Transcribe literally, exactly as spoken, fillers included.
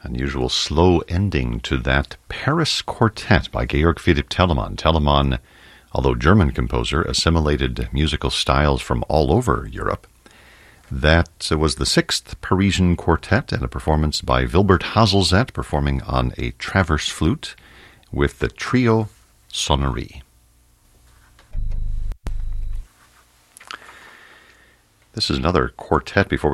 Unusual slow ending to that Paris Quartet by Georg Philipp Telemann. Telemann, although German composer, assimilated musical styles from all over Europe. That was the sixth Parisian Quartet and a performance by Wilbert Hazelzat performing on a traverse flute with the Trio Sonnerie. This is another quartet before